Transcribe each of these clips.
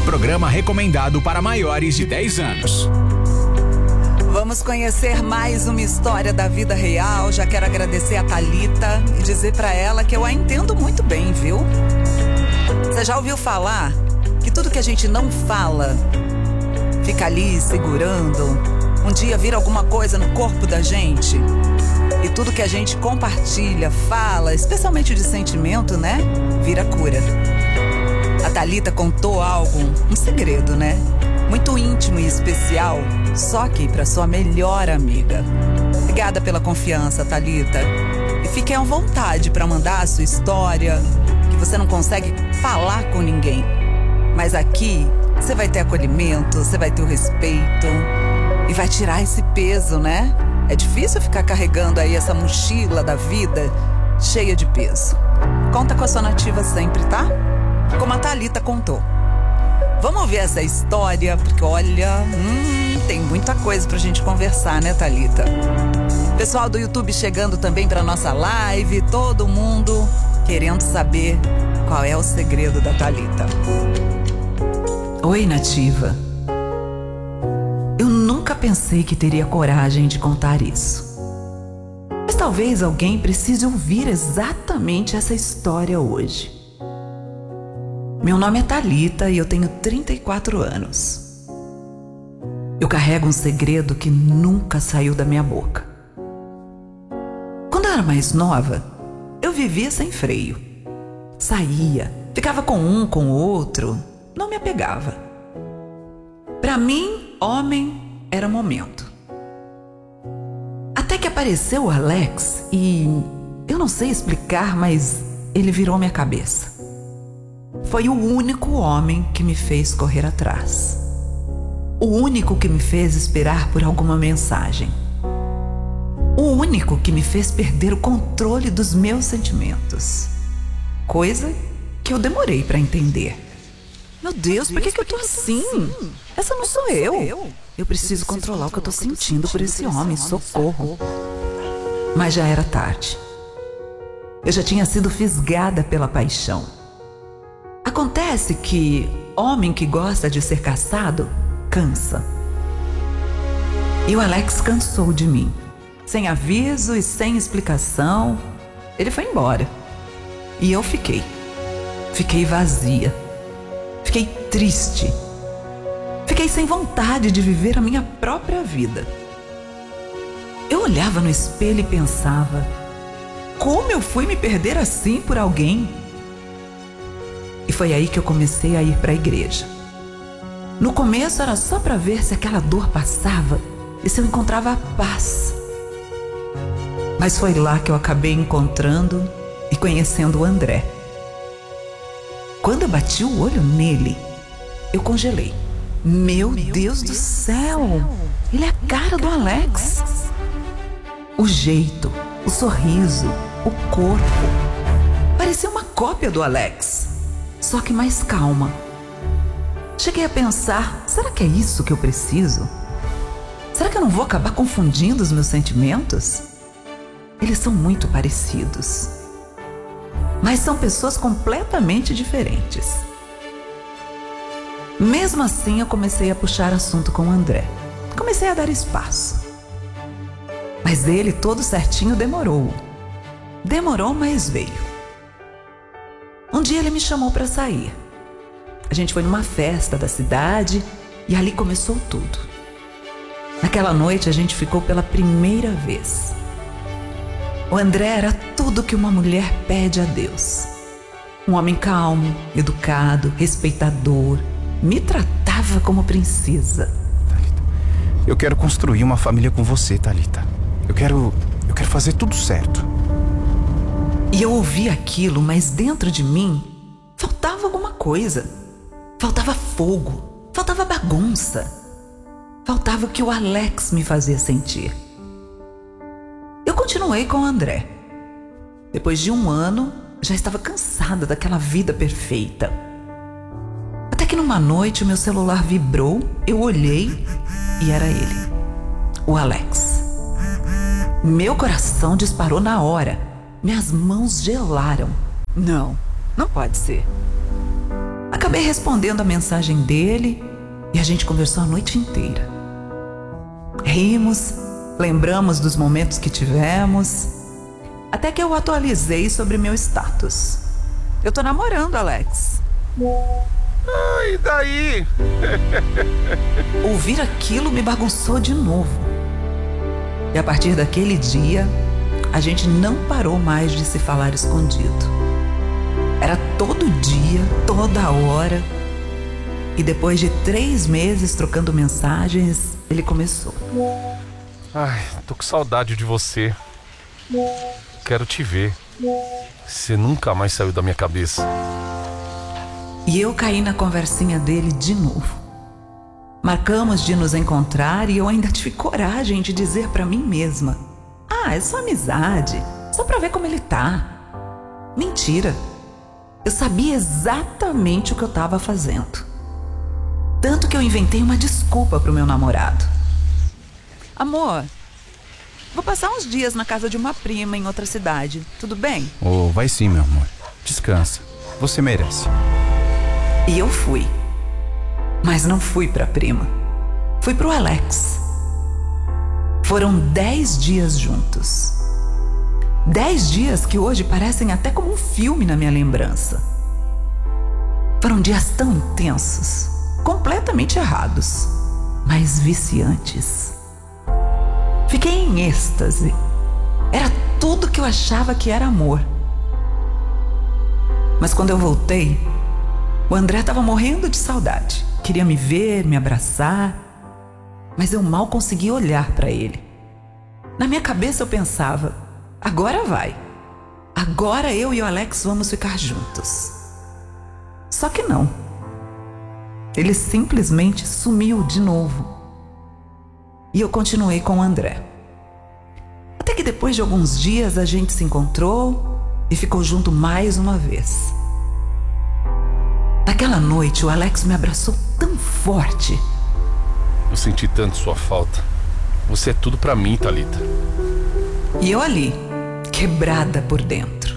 programa recomendado para maiores de 10 anos. Vamos conhecer mais uma história da vida real. Já quero agradecer a Thalita e dizer pra ela que eu a entendo muito bem, viu? Você já ouviu falar que tudo que a gente não fala fica ali segurando, um dia vira alguma coisa no corpo da gente? E tudo que a gente compartilha, fala, especialmente de sentimento, né? Vira cura. A Thalita contou algo, um segredo, né? Muito íntimo e especial, só que para sua melhor amiga. Obrigada pela confiança, Thalita. E fique à vontade para mandar a sua história, que você não consegue falar com ninguém. Mas aqui, você vai ter acolhimento, você vai ter o respeito e vai tirar esse peso, né? É difícil ficar carregando aí essa mochila da vida cheia de peso. Conta com a sua nativa sempre, tá? Como a Thalita contou. Vamos ouvir essa história, porque olha, tem muita coisa pra gente conversar, né, Thalita? Pessoal do YouTube chegando também pra nossa live, todo mundo querendo saber qual é o segredo da Thalita. Oi, nativa. Eu nunca pensei que teria coragem de contar isso. Mas talvez alguém precise ouvir exatamente essa história hoje. Meu nome é Thalita e eu tenho 34 anos. Eu carrego um segredo que nunca saiu da minha boca. Quando eu era mais nova, eu vivia sem freio. Saía, ficava com um, com o outro, não me apegava. Pra mim, homem era momento. Até que apareceu o Alex e eu não sei explicar, mas ele virou minha cabeça. Foi o único homem que me fez correr atrás. O único que me fez esperar por alguma mensagem. O único que me fez perder o controle dos meus sentimentos. Coisa que eu demorei pra entender. Meu Deus, por que eu tô assim? Essa não sou eu. Eu preciso controlar o que eu tô sentindo por esse homem, socorro. Mas já era tarde. Eu já tinha sido fisgada pela paixão. Acontece que homem que gosta de ser caçado, cansa. E o Alex cansou de mim. Sem aviso e sem explicação, ele foi embora. E eu fiquei. Fiquei vazia. Fiquei triste. Fiquei sem vontade de viver a minha própria vida. Eu olhava no espelho e pensava: como eu fui me perder assim por alguém? E foi aí que eu comecei a ir para a igreja. No começo era só para ver se aquela dor passava e se eu encontrava a paz. Mas foi lá que eu acabei encontrando e conhecendo o André. Quando eu bati o olho nele, eu congelei. Meu Deus do céu! Ele é a cara do Alex. O jeito, o sorriso, o corpo. Parecia uma cópia do Alex, só que mais calma. Cheguei a pensar, será que é isso que eu preciso? Será que eu não vou acabar confundindo os meus sentimentos? Eles são muito parecidos, mas são pessoas completamente diferentes. Mesmo assim, eu comecei a puxar assunto com o André. Comecei a dar espaço. Mas ele, todo certinho, demorou. Demorou, mas veio. Um dia ele me chamou para sair. A gente foi numa festa da cidade e ali começou tudo. Naquela noite a gente ficou pela primeira vez. O André era tudo que uma mulher pede a Deus. Um homem calmo, educado, respeitador. Me tratava como princesa. Thalita, eu quero construir uma família com você, Thalita. Eu quero fazer tudo certo. E eu ouvi aquilo, mas dentro de mim faltava alguma coisa. Faltava fogo, faltava bagunça. Faltava o que o Alex me fazia sentir. Eu continuei com o André. Depois de 1 ano, já estava cansada daquela vida perfeita. Até que numa noite o meu celular vibrou, eu olhei e era ele, o Alex. Meu coração disparou na hora. Minhas mãos gelaram. Não pode ser. acabei respondendo a mensagem dele e a gente conversou a noite inteira. Rimos, lembramos dos momentos que tivemos, até que eu atualizei sobre meu status. Eu tô namorando, Alex. E daí? Ouvir aquilo me bagunçou de novo. E a partir daquele dia, a gente não parou mais de se falar escondido. Era todo dia, toda hora. E depois de 3 meses trocando mensagens, ele começou. Ai, tô com saudade de você. Quero te ver. Você nunca mais saiu da minha cabeça. E eu caí na conversinha dele de novo. Marcamos de nos encontrar e eu ainda tive coragem de dizer pra mim mesma: é só amizade, só pra ver como ele tá. Mentira. Eu sabia exatamente o que eu tava fazendo. Tanto que eu inventei uma desculpa pro meu namorado. Amor, vou passar uns dias na casa de uma prima em outra cidade, tudo bem? Vai sim, meu amor. Descansa. Você merece. E eu fui. Mas não fui pra prima. Fui pro Alex. Foram 10 dias juntos. 10 dias que hoje parecem até como um filme na minha lembrança. Foram dias tão intensos, completamente errados, mas viciantes. Fiquei em êxtase. Era tudo que eu achava que era amor. Mas quando eu voltei, o André estava morrendo de saudade. Queria me ver, me abraçar, mas eu mal conseguia olhar para ele. Na minha cabeça eu pensava: agora vai. Agora eu e o Alex vamos ficar juntos. Só que não. Ele simplesmente sumiu de novo. E eu continuei com o André. Até que depois de alguns dias a gente se encontrou e ficou junto mais uma vez. Naquela noite, o Alex me abraçou tão forte. Eu senti tanto sua falta. Você é tudo pra mim, Thalita. E eu ali, quebrada por dentro.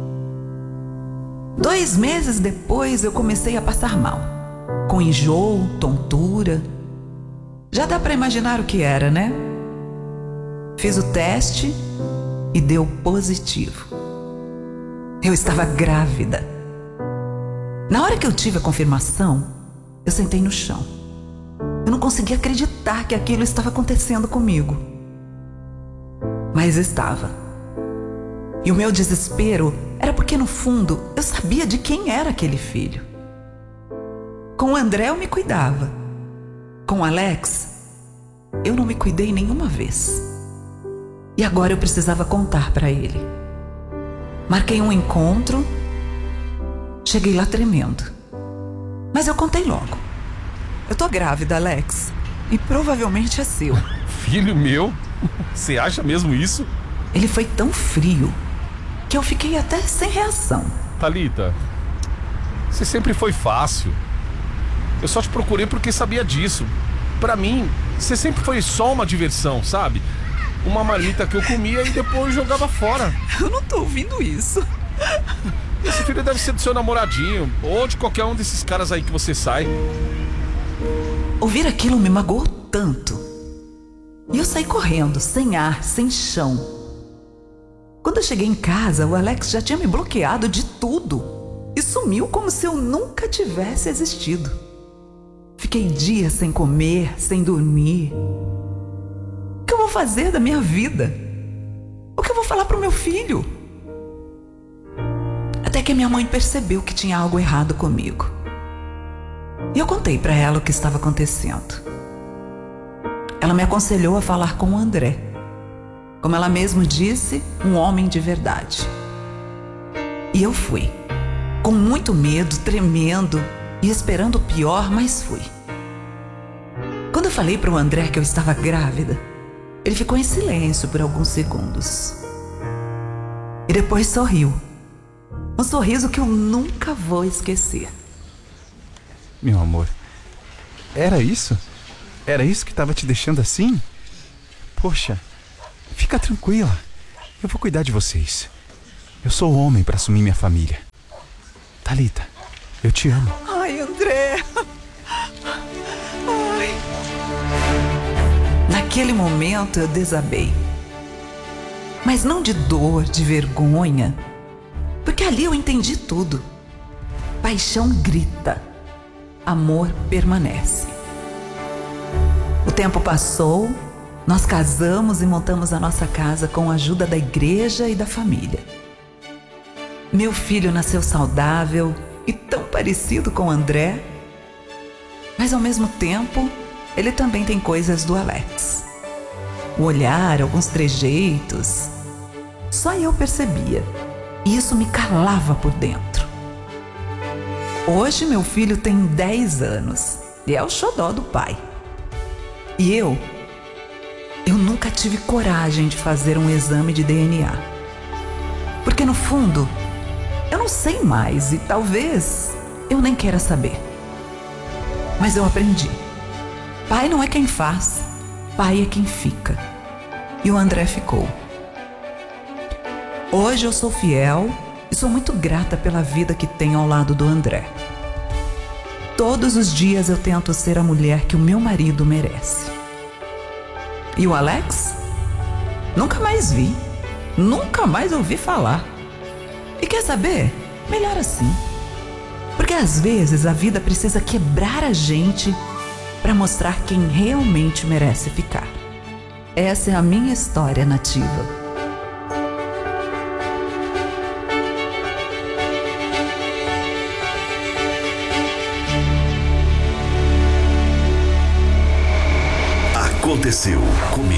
2 meses depois, eu comecei a passar mal. Com enjoo, tontura. Já dá pra imaginar o que era, né? Fiz o teste e deu positivo. Eu estava grávida. Na hora que eu tive a confirmação, eu sentei no chão. Eu não conseguia acreditar que aquilo estava acontecendo comigo. Mas estava. E o meu desespero era porque, no fundo, eu sabia de quem era aquele filho. Com o André eu me cuidava. Com o Alex, eu não me cuidei nenhuma vez. E agora eu precisava contar para ele. Marquei um encontro. Cheguei lá tremendo. Mas eu contei logo. Eu tô grávida, Alex. E provavelmente é seu. Filho meu? Você acha mesmo isso? Ele foi tão frio que eu fiquei até sem reação. Thalita, você sempre foi fácil. Eu só te procurei porque sabia disso. Pra mim, você sempre foi só uma diversão, sabe? Uma marmita que eu comia e depois jogava fora. Eu não tô ouvindo isso. Esse filho deve ser do seu namoradinho ou de qualquer um desses caras aí que você sai. Ouvir aquilo me magoou tanto. E eu saí correndo, sem ar, sem chão. Quando eu cheguei em casa, o Alex já tinha me bloqueado de tudo e sumiu como se eu nunca tivesse existido. Fiquei dias sem comer, sem dormir. O que eu vou fazer da minha vida? O que eu vou falar pro meu filho? Até que minha mãe percebeu que tinha algo errado comigo. E eu contei pra ela o que estava acontecendo. Ela me aconselhou a falar com o André. Como ela mesma disse, um homem de verdade. E eu fui. Com muito medo, tremendo e esperando o pior, mas fui. Quando eu falei pro André que eu estava grávida, ele ficou em silêncio por alguns segundos. E depois sorriu. Um sorriso que eu nunca vou esquecer. Meu amor, era isso? Era isso que estava te deixando assim? Poxa, fica tranquila. Eu vou cuidar de vocês. Eu sou homem para assumir minha família. Thalita, eu te amo. Ai, André. Ai. Naquele momento eu desabei. Mas não de dor, de vergonha, porque ali eu entendi tudo. Paixão grita, amor permanece. O tempo passou, nós casamos e montamos a nossa casa com a ajuda da igreja e da família. Meu filho nasceu saudável e tão parecido com o André, mas ao mesmo tempo ele também tem coisas do Alex. O olhar, alguns trejeitos, só eu percebia, e isso me calava por dentro. Hoje meu filho tem 10 anos e é o xodó do pai. E eu nunca tive coragem de fazer um exame de DNA. Porque no fundo, eu não sei mais e talvez eu nem queira saber. Mas eu aprendi. Pai não é quem faz, pai é quem fica. E o André ficou. Hoje eu sou fiel e sou muito grata pela vida que tenho ao lado do André. Todos os dias eu tento ser a mulher que o meu marido merece. E o Alex? Nunca mais vi, nunca mais ouvi falar. E quer saber? Melhor assim. Porque às vezes a vida precisa quebrar a gente para mostrar quem realmente merece ficar. Essa é a minha história nativa. Aconteceu comigo.